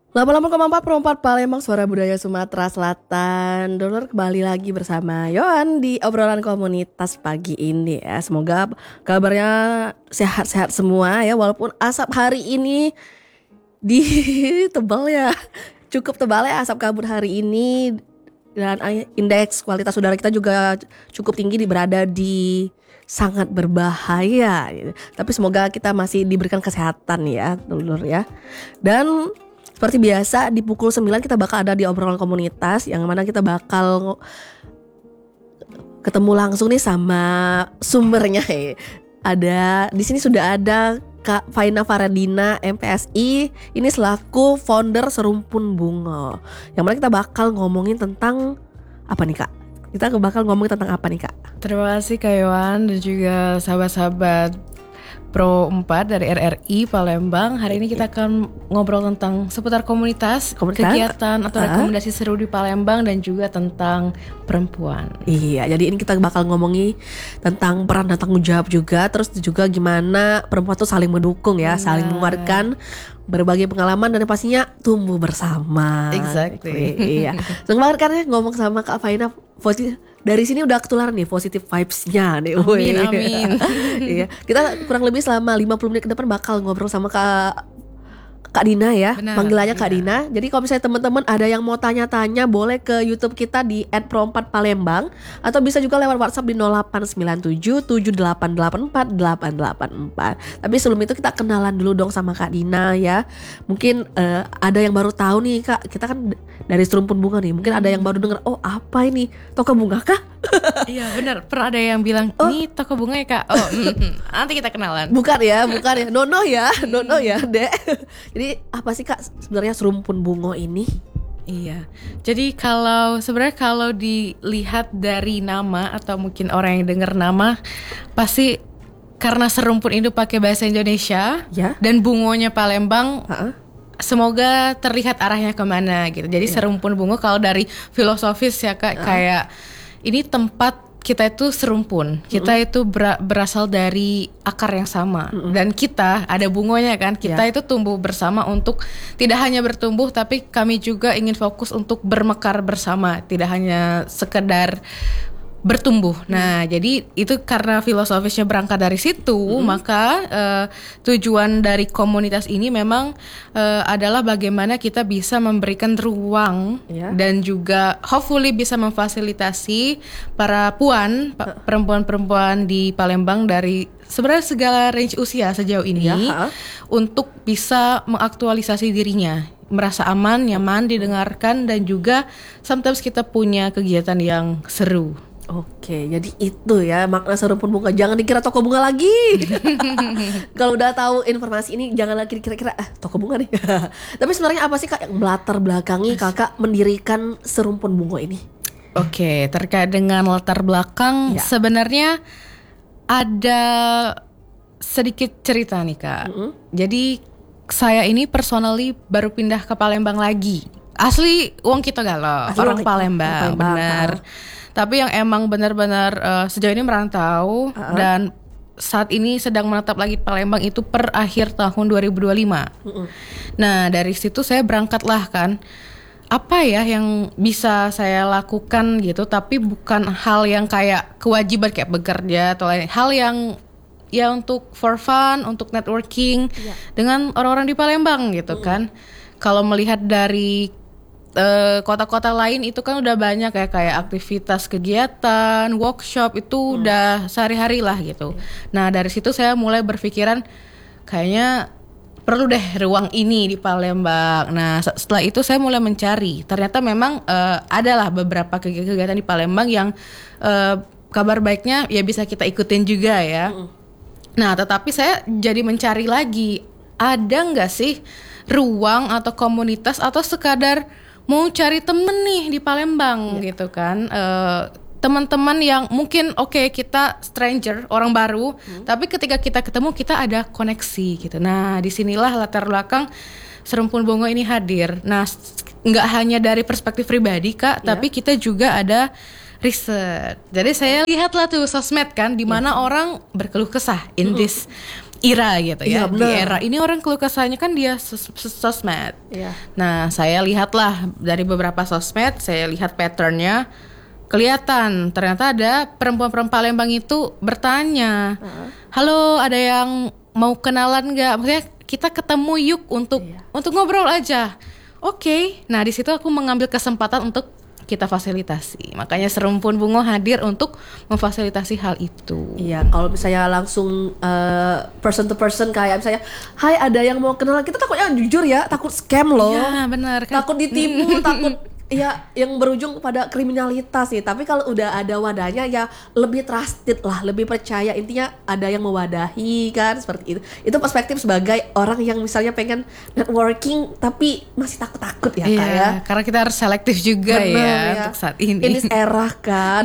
88,4 Palembang, suara budaya Sumatera Selatan. Donor kembali lagi bersama Yohan di obrolan komunitas pagi ini ya. Semoga kabarnya sehat-sehat semua ya. Walaupun asap hari ini di tebal ya, cukup tebal ya asap kabut hari ini. Dan indeks kualitas udara kita juga cukup tinggi, berada di sangat berbahaya. Tapi semoga kita masih diberikan kesehatan ya, dulur ya. Dan seperti biasa di pukul 9 kita bakal ada di obrolan komunitas, yang mana kita bakal ketemu langsung nih sama sumbernya ya. Ada di sini sudah ada Kak Faina Faradina MPSI, ini selaku founder Serumpun Bungo. Yang mana kita bakal ngomongin tentang apa nih Kak? Kita bakal ngomongin tentang apa nih Kak? Terima kasih Kak Yohan dan juga sahabat-sahabat Pro 4 dari RRI Palembang. Hari ini kita akan ngobrol tentang seputar komunitas? Kegiatan atau rekomendasi seru di Palembang dan juga tentang perempuan. Iya, jadi ini kita bakal ngomongin tentang peran dan tanggung jawab juga, terus juga gimana perempuan tuh saling mendukung ya, saling menguatkan, berbagi pengalaman dan pastinya tumbuh bersama. Exactly. Iya. Senang banget kan ya ngomong sama Kak Faina. Dari sini udah ketularan nih positive vibes-nya nih. Amin. Iya. Kita kurang lebih selama 50 menit ke depan bakal ngobrol sama Kak Dina ya. Benar, panggilannya Kak Dina. Jadi kalau misalnya teman-teman ada yang mau tanya-tanya, boleh ke YouTube kita di @pro4palembang, atau bisa juga lewat WhatsApp di 0897 7884 884. Tapi sebelum itu kita kenalan dulu dong sama Kak Dina ya. Mungkin ada yang baru tahu nih Kak, kita kan dari Serumpun Bunga nih. Mungkin ada yang baru dengar, oh apa ini? Toko bunga kah? Iya benar, pernah ada yang bilang ini toko bunga ya Kak. Oh nanti kita kenalan. Bukan ya. Nono ya, Dek. Jadi apa sih Kak sebenarnya Serumpun Bungo ini? Iya. Jadi sebenarnya kalau dilihat dari nama atau mungkin orang yang dengar nama, pasti karena serumpun itu pakai bahasa Indonesia ya, dan bungonya Palembang. Semoga terlihat arahnya kemana gitu. Jadi Serumpun Bungo kalau dari filosofis ya Kak, kayak ini tempat kita itu serumpun, kita itu berasal dari akar yang sama, dan kita ada bungonya kan, kita itu tumbuh bersama untuk tidak hanya bertumbuh, tapi kami juga ingin fokus untuk bermekar bersama, tidak hanya sekedar bertumbuh. Nah, jadi itu karena filosofisnya berangkat dari situ, maka tujuan dari komunitas ini memang adalah bagaimana kita bisa memberikan ruang dan juga hopefully bisa memfasilitasi para perempuan-perempuan di Palembang dari sebenarnya segala range usia sejauh ini untuk bisa mengaktualisasi dirinya, merasa aman, nyaman, didengarkan, dan juga sometimes kita punya kegiatan yang seru. Oke, jadi itu ya makna Serumpun Bunga. Jangan dikira toko bunga lagi. Kalau udah tahu informasi ini, jangan lagi kira-kira toko bunga nih. Tapi sebenarnya apa sih Kak yang melatar belakangi Kakak mendirikan Serumpun Bunga ini? Oke, terkait dengan latar belakang, sebenarnya ada sedikit cerita nih Kak. Jadi saya ini personally baru pindah ke Palembang lagi. Asli uang kita galau, orang Palembang, benar. Tapi yang emang benar-benar sejauh ini merantau dan saat ini sedang menetap lagi Palembang itu per akhir tahun 2025. Nah dari situ saya berangkatlah kan, apa ya yang bisa saya lakukan gitu, tapi bukan hal yang kayak kewajiban kayak bekerja atau lain, hal yang ya untuk for fun, untuk networking dengan orang-orang di Palembang gitu kan. Kalau melihat dari kota-kota lain itu kan udah banyak ya, kayak aktivitas kegiatan, workshop itu udah sehari-hari lah gitu. Nah dari situ saya mulai berpikiran kayaknya perlu deh ruang ini di Palembang. Nah setelah itu saya mulai mencari. Ternyata memang adalah beberapa kegiatan di Palembang yang kabar baiknya ya bisa kita ikutin juga ya. Nah tetapi saya jadi mencari lagi, ada nggak sih ruang atau komunitas atau sekadar mau cari temen nih di Palembang gitu kan, teman-teman yang mungkin kita stranger, orang baru, tapi ketika kita ketemu kita ada koneksi gitu. Nah disinilah latar belakang Serumpun Bungo ini hadir. Nah nggak hanya dari perspektif pribadi Kak, tapi kita juga ada riset. Jadi saya lihatlah tuh sosmed kan, di mana orang berkeluh kesah in this era gitu Iya, ya. Di benar. era ini orang keluh kesahnya kan dia sosmed. Iya. Nah, saya lihatlah dari beberapa sosmed, saya lihat patternnya, kelihatan ternyata ada perempuan-perempuan Palembang itu bertanya, halo, ada yang mau kenalan nggak? Maksudnya kita ketemu yuk untuk ngobrol aja. Oke. Nah, di situ aku mengambil kesempatan untuk kita fasilitasi. Makanya Serumpun Bungo hadir untuk memfasilitasi hal itu. Iya, kalau misalnya langsung person to person kayak misalnya, hai ada yang mau kenalan, kita takutnya jujur ya, takut scam loh. Iya, benar kan. Takut ditipu, takut ya yang berujung pada kriminalitas sih. Tapi kalau udah ada wadahnya ya lebih trusted lah, lebih percaya. Intinya ada yang mewadahi kan, seperti itu. Itu perspektif sebagai orang yang misalnya pengen networking tapi masih takut-takut ya, Kak ya. Karena kita harus selektif juga. Bener, ya untuk saat ini. In this era kan,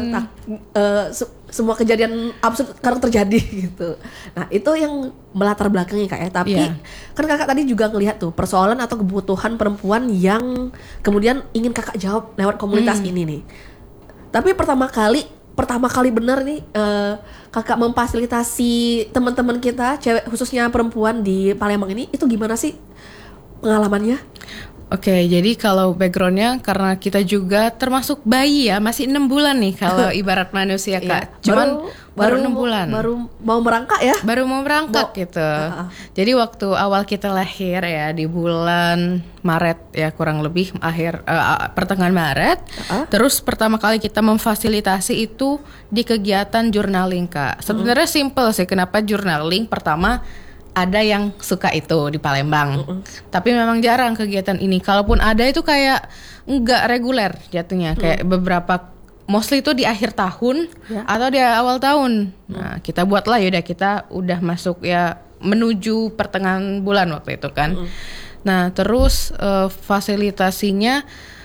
semua kejadian absurd sekarang terjadi gitu. Nah itu yang melatar belakangnya Kak ya. Tapi kan Kakak tadi juga ngelihat tuh persoalan atau kebutuhan perempuan yang kemudian ingin Kakak jawab lewat komunitas ini nih. Tapi pertama kali benar nih Kakak memfasilitasi teman-teman kita cewek khususnya perempuan di Palembang ini, itu gimana sih pengalamannya? Oke, jadi kalau backgroundnya karena kita juga termasuk bayi ya, masih 6 bulan nih kalau ibarat manusia Kak. Cuman baru 6 bulan. Baru mau merangkak ya? Baru mau berangkat gitu. Jadi waktu awal kita lahir ya di bulan Maret ya, kurang lebih pertengahan Maret. Terus pertama kali kita memfasilitasi itu di kegiatan journaling Kak. Sebenarnya simple sih kenapa journaling. Pertama, ada yang suka itu di Palembang, tapi memang jarang kegiatan ini. Kalaupun ada itu kayak nggak reguler jatuhnya, kayak beberapa mostly itu di akhir tahun atau di awal tahun. Nah kita buatlah yaudah, kita udah masuk ya menuju pertengahan bulan waktu itu kan. Nah terus fasilitasinya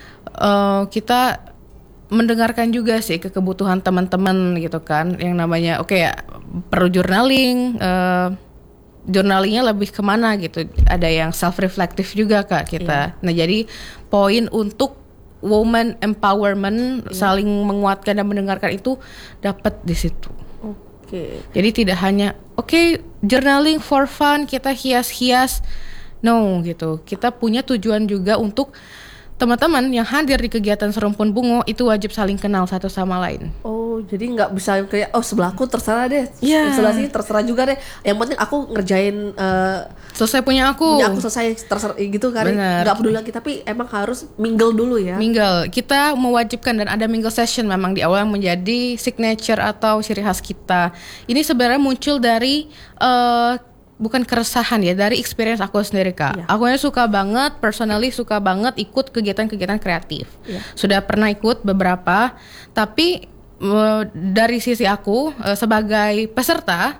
kita mendengarkan juga sih kebutuhan teman-teman gitu kan, yang namanya perlu journaling. Journalingnya lebih kemana gitu, ada yang self reflective juga Kak kita. Nah jadi poin untuk woman empowerment, saling menguatkan dan mendengarkan itu dapat di situ. Jadi tidak hanya journaling for fun, kita hias-hias, no gitu. Kita punya tujuan juga untuk teman-teman yang hadir di kegiatan Serumpun Bungo itu wajib saling kenal satu sama lain. Oh, jadi nggak bisa kayak sebelahku terserah deh, sebelah sini terserah juga deh. Yang penting aku ngerjain selesai punya aku selesai terserah gitu kan. Bener. Nggak peduli lagi, tapi emang harus mingle dulu ya. Mingle, kita mewajibkan dan ada mingle session memang di awal yang menjadi signature atau ciri khas kita. Ini sebenarnya muncul dari bukan keresahan ya, dari experience aku sendiri Kak. Aku suka banget, personally suka banget ikut kegiatan-kegiatan kreatif. Sudah pernah ikut beberapa, tapi dari sisi aku sebagai peserta,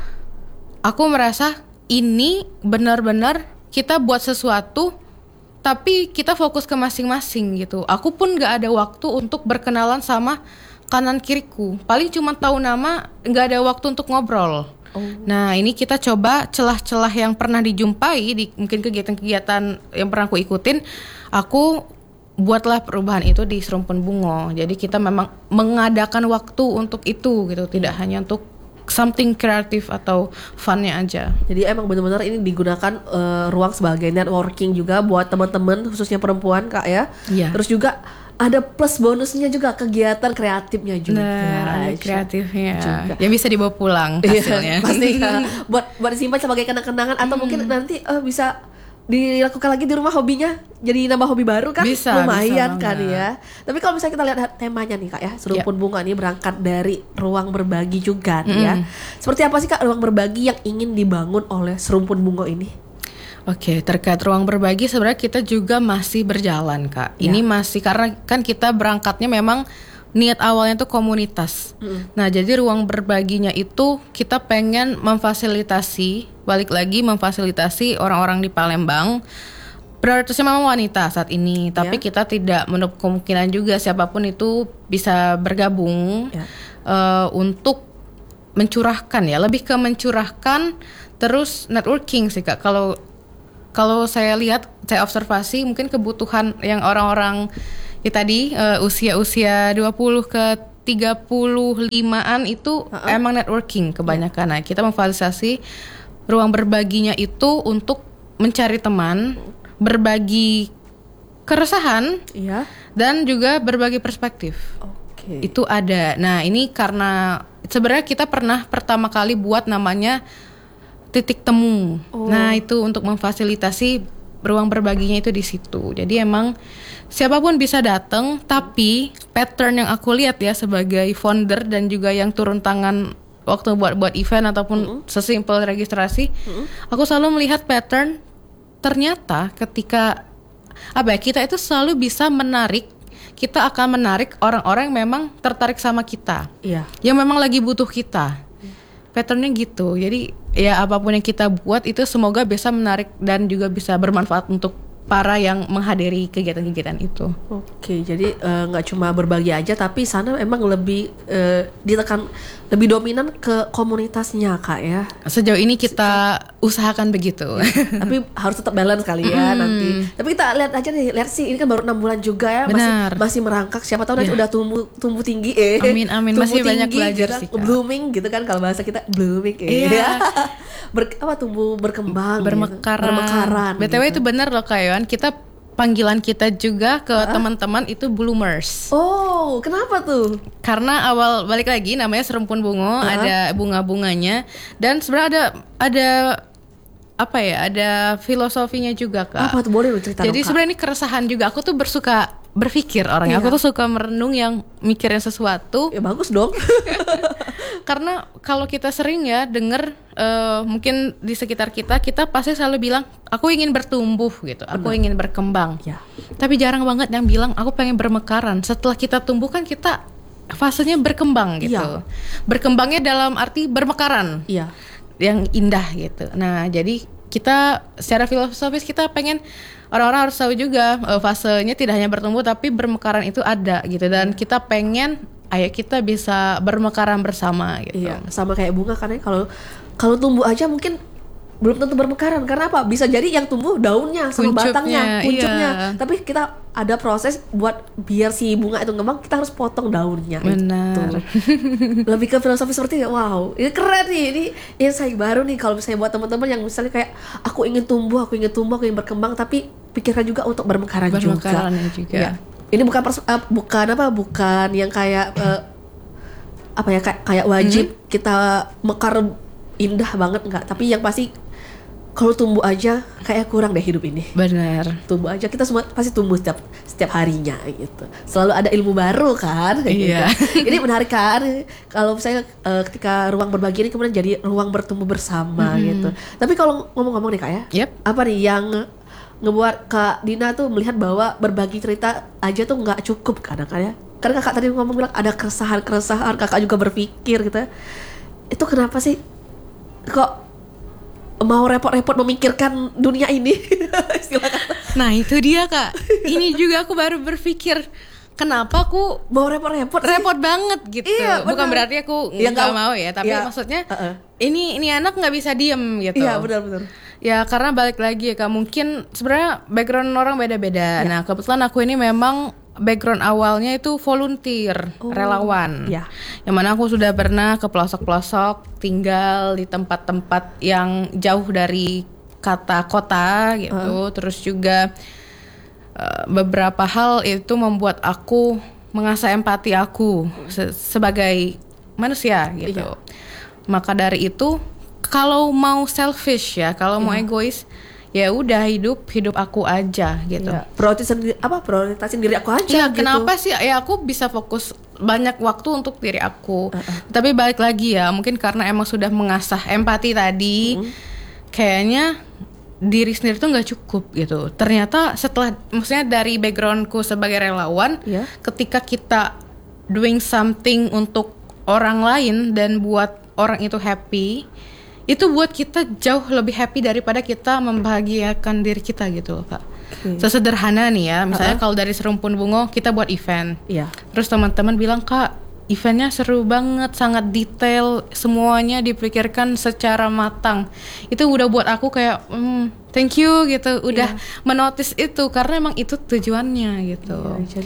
aku merasa ini benar-benar kita buat sesuatu, tapi kita fokus ke masing-masing gitu. Aku pun gak ada waktu untuk berkenalan sama kanan kiriku. Paling cuma tahu nama, gak ada waktu untuk ngobrol. Nah ini kita coba celah-celah yang pernah dijumpai di mungkin kegiatan-kegiatan yang pernah aku ikutin, aku buatlah perubahan itu di Serumpun Bungo. Jadi kita memang mengadakan waktu untuk itu gitu, tidak hanya untuk something kreatif atau funnya aja. Jadi emang benar-benar ini digunakan ruang sebagai networking juga buat teman-teman khususnya perempuan Kak ya. Terus juga ada plus bonusnya juga, kegiatan kreatifnya juga. Nah, ada kreatifnya juga. Yang bisa dibawa pulang hasilnya. Pasti buat disimpan sebagai kenang-kenangan atau mungkin nanti bisa dilakukan lagi di rumah, hobinya jadi nambah hobi baru kan, lumayan kan ya. Tapi kalau misalnya kita lihat temanya nih Kak ya, Serumpun Bungo ini berangkat dari ruang berbagi juga nih ya. Seperti apa sih Kak ruang berbagi yang ingin dibangun oleh Serumpun Bungo ini? Terkait ruang berbagi sebenarnya kita juga masih berjalan Kak. Ini masih karena kan kita berangkatnya memang niat awalnya tuh komunitas. Nah jadi ruang berbaginya itu kita pengen memfasilitasi, balik lagi memfasilitasi orang-orang di Palembang. Prioritasnya memang wanita saat ini, tapi kita tidak menutup kemungkinan juga siapapun itu bisa bergabung untuk mencurahkan ya, lebih ke mencurahkan terus networking sih Kak. Kalau saya lihat, saya observasi mungkin kebutuhan yang orang-orang tadi usia-usia 20 ke 35-an itu emang networking kebanyakan. Nah, kita memfasilitasi ruang berbaginya itu untuk mencari teman, berbagi keresahan, dan juga berbagi perspektif. Itu ada. Nah, ini karena sebenarnya kita pernah pertama kali buat namanya titik temu. Nah, itu untuk memfasilitasi ruang berbaginya itu di situ. Jadi emang siapapun bisa datang, tapi pattern yang aku lihat ya sebagai founder dan juga yang turun tangan waktu buat event ataupun sesimpel registrasi, aku selalu melihat pattern. Ternyata ketika kita itu selalu bisa menarik, kita akan menarik orang-orang yang memang tertarik sama kita, yang memang lagi butuh kita. Patternnya gitu. Jadi ya apapun yang kita buat itu semoga bisa menarik dan juga bisa bermanfaat untuk para yang menghadiri kegiatan-kegiatan itu. Oke, jadi nggak cuma berbagi aja, tapi sana emang lebih ditekan, lebih dominan ke komunitasnya Kak ya. Sejauh ini kita usahakan begitu. Tapi harus tetap balance kali ya nanti. Tapi kita lihat aja nih, lihat sih ini kan baru 6 bulan juga ya, masih merangkak. Siapa tahu nanti udah tumbuh tinggi Amin, masih banyak belajar gitu, sih Kak. Blooming gitu kan kalau bahasa kita, blooming tumbuh berkembang, bermekaran. BTW gitu. Itu benar loh Kak Yohan, kita panggilan kita juga ke teman-teman itu bloomers. Oh, kenapa tuh? Karena awal balik lagi namanya Serumpun Bungo, ada bunga-bunganya dan sebenarnya ada ada filosofinya juga Kak. Apa tuh, boleh lu cerita? Jadi sebenarnya ini keresahan juga. Aku tuh bersuka berpikir orangnya. Aku tuh suka merenung yang mikirin sesuatu. Ya bagus dong. Karena kalau kita sering ya denger mungkin di sekitar kita pasti selalu bilang aku ingin bertumbuh gitu, aku ingin berkembang. Tapi jarang banget yang bilang aku pengen bermekaran. Setelah kita tumbuh kan kita fasenya berkembang gitu. Berkembangnya dalam arti bermekaran. Yang indah gitu. Nah, jadi kita secara filosofis kita pengen orang-orang harus tahu juga fasenya tidak hanya bertumbuh tapi bermekaran itu ada gitu, dan kita pengen ayo kita bisa bermekaran bersama gitu. Sama kayak bunga kan ya, kalau tumbuh aja mungkin belum tentu bermekaran. Karena apa? Bisa jadi yang tumbuh daunnya sama batangnya, kuncupnya. Tapi kita ada proses buat biar si bunga itu ngembang, kita harus potong daunnya. Benar. Lebih ke filosofi seperti wow, ini keren nih, ini insight baru nih kalau misalnya buat teman-teman yang misalnya kayak aku ingin tumbuh, aku ingin berkembang, tapi pikirkan juga untuk bermekaran juga. Ya. Ini bukan yang kayak kayak wajib kita mekar indah banget, enggak, tapi yang pasti kalau tumbuh aja kayak kurang deh hidup ini. Benar. Tumbuh aja, kita semua pasti tumbuh setiap harinya gitu. Selalu ada ilmu baru kan. Iya. Ini menarik kan. Kalau misalnya ketika ruang berbagi ini kemudian jadi ruang bertumbuh bersama gitu. Tapi kalau ngomong-ngomong nih Kak ya, apa nih yang ngebuat Kak Dina tuh melihat bahwa berbagi cerita aja tuh nggak cukup kadang-kadang ya? Karena Kakak tadi ngomong bilang ada keresahan, Kakak juga berpikir gitu. Itu kenapa sih kok mau repot-repot memikirkan dunia ini? Silakan. Nah itu dia Kak. Ini juga aku baru berpikir kenapa aku mau repot-repot sih? Repot banget gitu. Bukan berarti aku nggak mau ya, tapi maksudnya ini anak nggak bisa diem gitu. Iya benar-benar. Ya karena balik lagi ya Kak, mungkin sebenarnya background orang beda-beda. Nah kebetulan aku ini memang background awalnya itu volunteer, relawan. Yang mana aku sudah pernah ke pelosok-pelosok, tinggal di tempat-tempat yang jauh dari kata kota gitu. Terus juga beberapa hal itu membuat aku mengasah empati aku sebagai manusia gitu. Maka dari itu kalau mau selfish ya, kalau mau egois, ya udah hidup aku aja gitu. Prioritasin diri aku aja. Ya, gitu. Kenapa sih? Ya aku bisa fokus banyak waktu untuk diri aku. Tapi balik lagi ya, mungkin karena emang sudah mengasah empati tadi, kayaknya diri sendiri tuh nggak cukup gitu. Ternyata maksudnya dari backgroundku sebagai relawan, ketika kita doing something untuk orang lain dan buat orang itu happy, itu buat kita jauh lebih happy daripada kita membahagiakan diri kita gitu loh Kak. Sesederhana nih ya, misalnya kalau dari Serumpun Bungo kita buat event, terus teman-teman bilang Kak eventnya seru banget, sangat detail, semuanya dipikirkan secara matang. Itu udah buat aku kayak thank you gitu, udah menotis itu karena emang itu tujuannya gitu. Jadi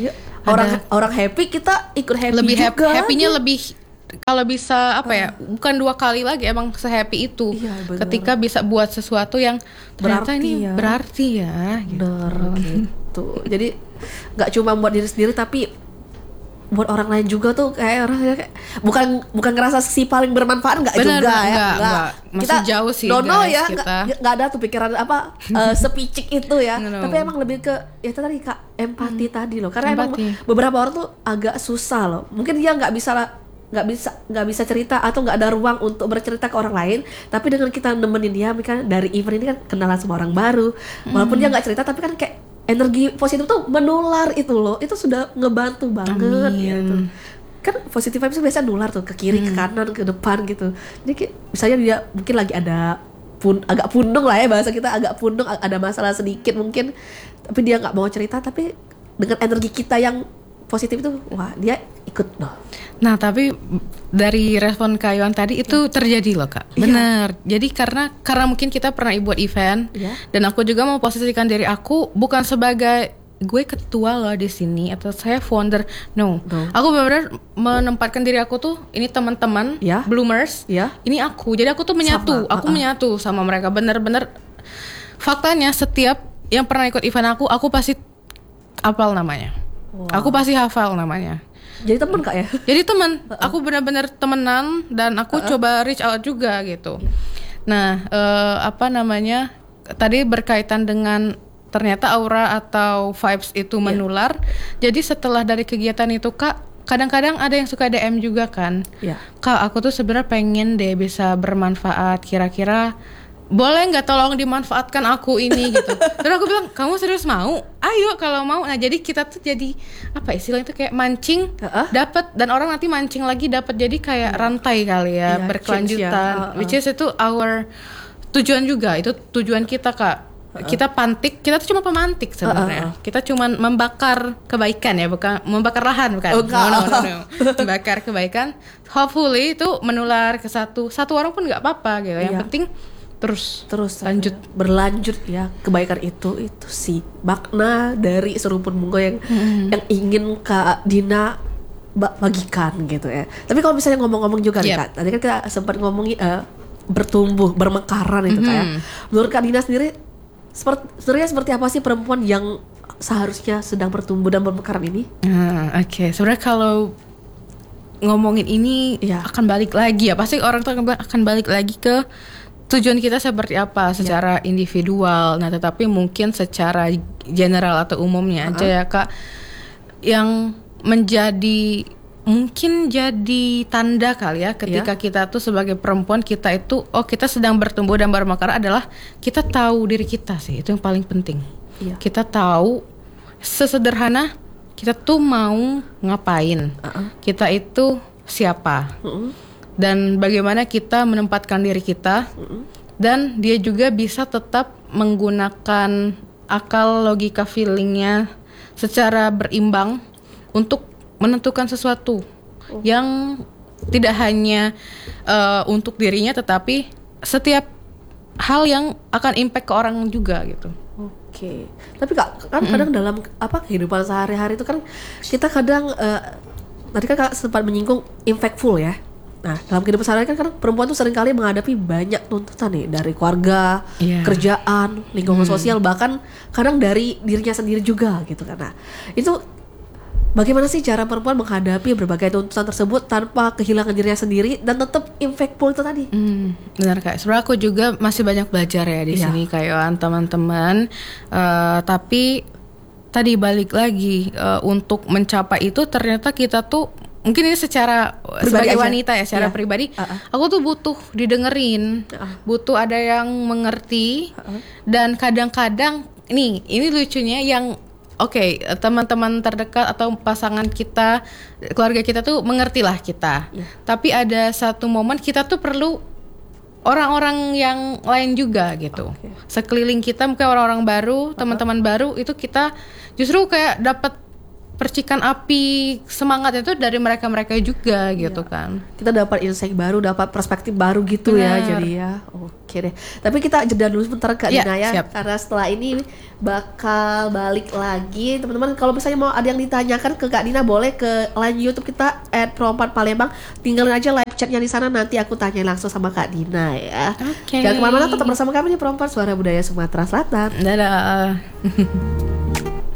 orang happy, kita ikut happy lebih juga. happy-nya lebih, kalau bisa apa ya, bukan 2 kali lagi, emang se-happy itu. Ketika bisa buat sesuatu yang ternyata berarti ya gitu. Jadi nggak cuma buat diri sendiri tapi buat orang lain juga tuh, kayak orang kayak bukan ngerasa si paling bermanfaat, nggak juga ya. Enggak. Masih kita jauh sih guys, ya kita. Nggak ada tuh pikiran apa sepicik itu ya. Tapi emang lebih ke ya tadi Kak, empati tadi loh. Karena emang beberapa orang tuh agak susah loh. Mungkin dia nggak bisa cerita atau nggak ada ruang untuk bercerita ke orang lain. Tapi dengan kita nemenin dia, kan dari event ini kan kenalan sama orang baru. Walaupun dia nggak cerita, tapi kan kayak energi positif tuh menular itu loh. Itu sudah ngebantu banget gitu. Kan positif vibes biasa nular tuh ke kiri, ke kanan, ke depan gitu. Jadi misalnya dia mungkin lagi ada agak pundung lah ya, bahasa kita agak pundung, ada masalah sedikit mungkin, tapi dia nggak mau cerita, tapi dengan energi kita yang positif itu, wah dia ikut loh. Nah tapi dari respon Kak Yohan tadi itu terjadi loh Kak. Bener. Jadi karena mungkin kita pernah buat event, dan aku juga mau posisikan diri aku bukan sebagai gue ketua loh di sini atau saya founder. No. Aku benar-benar menempatkan diri aku tuh, ini teman-teman Bloomers, ini aku. Jadi aku tuh menyatu, menyatu sama mereka. Bener-bener faktanya setiap yang pernah ikut event aku pasti hafal namanya. Aku pasti hafal namanya. Jadi teman Kak ya? Jadi teman, aku benar-benar temenan dan aku coba reach out juga gitu. Nah, tadi berkaitan dengan ternyata aura atau vibes itu menular. Jadi setelah dari kegiatan itu Kak, kadang-kadang ada yang suka DM juga kan. Kak, aku tuh sebenarnya pengen deh bisa bermanfaat, kira-kira boleh nggak tolong dimanfaatkan aku ini gitu. Terus aku bilang, kamu serius mau? Ayo kalau mau. Nah jadi kita tuh jadi apa istilahnya itu kayak mancing dapat, dan orang nanti mancing lagi dapat, jadi kayak rantai kali ya, berkelanjutan. Which is itu our tujuan juga, itu tujuan kita Kak. Kita pantik, kita tuh cuma pemantik sebenarnya. Kita cuma membakar kebaikan ya, bukan membakar lahan, bukan. No. Membakar kebaikan. Hopefully itu menular ke satu orang pun nggak apa-apa gitu. Yang penting terus berlanjut ya, kebaikan itu sih makna dari serumpun bunga yang ingin Kak Dina bagikan gitu ya. Tapi kalau misalnya ngomong-ngomong juga nih Kak, tadi kan kita sempat ngomongin bertumbuh, bermekaran itu Kak ya. Menurut Kak Dina sendiri seperti apa sih perempuan yang seharusnya sedang bertumbuh dan bermekaran ini? Oke. Sebenarnya kalau ngomongin ini akan balik lagi ya, pasti orang tuh akan balik lagi ke tujuan kita seperti apa secara individual. Nah tetapi mungkin secara general atau umumnya aja ya Kak, yang mungkin jadi tanda kali ya ketika kita tuh sebagai perempuan, kita itu kita sedang bertumbuh dan bermekar adalah kita tahu diri kita sih, itu yang paling penting. Kita tahu sesederhana kita tuh mau ngapain, kita itu siapa, dan bagaimana kita menempatkan diri kita, dan dia juga bisa tetap menggunakan akal, logika, feelingnya secara berimbang untuk menentukan sesuatu yang tidak hanya untuk dirinya, tetapi setiap hal yang akan impact ke orang juga gitu. Oke. Tapi Kak, kan kadang dalam kehidupan sehari-hari itu kan kita kadang tadi kan Kak sempat menyinggung impactful ya. Nah, dalam kehidupan sehari-hari kan perempuan tuh seringkali menghadapi banyak tuntutan nih, dari keluarga, kerjaan, lingkungan sosial, bahkan kadang dari dirinya sendiri juga gitu kan. Nah, itu bagaimana sih cara perempuan menghadapi berbagai tuntutan tersebut tanpa kehilangan dirinya sendiri dan tetap impactful itu tadi? Benar Kak, sebenarnya aku juga masih banyak belajar ya di sini Kak Yohan, teman-teman. Tapi tadi balik lagi, untuk mencapai itu ternyata kita tuh mungkin ini secara pribadi sebagai wanita ya, secara pribadi, aku tuh butuh didengerin, butuh ada yang mengerti, dan kadang-kadang ini lucunya yang teman-teman terdekat atau pasangan kita, keluarga kita tuh mengertilah kita, tapi ada satu momen kita tuh perlu orang-orang yang lain juga gitu, sekeliling kita, mungkin orang-orang baru, teman-teman baru, itu kita justru kayak dapat percikan api semangat itu dari mereka juga gitu kan. Kita dapat insight baru, dapat perspektif baru gitu. Bener. Ya jadi ya. Oke deh. Tapi kita jeda dulu sebentar Kak Dina ya. Siap. Karena setelah ini bakal balik lagi. Teman-teman kalau misalnya mau ada yang ditanyakan ke Kak Dina, boleh ke line YouTube kita @pro4palembang. Tinggalin aja live chatnya di sana, nanti aku tanya langsung sama Kak Dina ya. Oke. Jangan kemana-mana, tetap bersama kami di Pro4 Suara Budaya Sumatera Selatan. Dadah.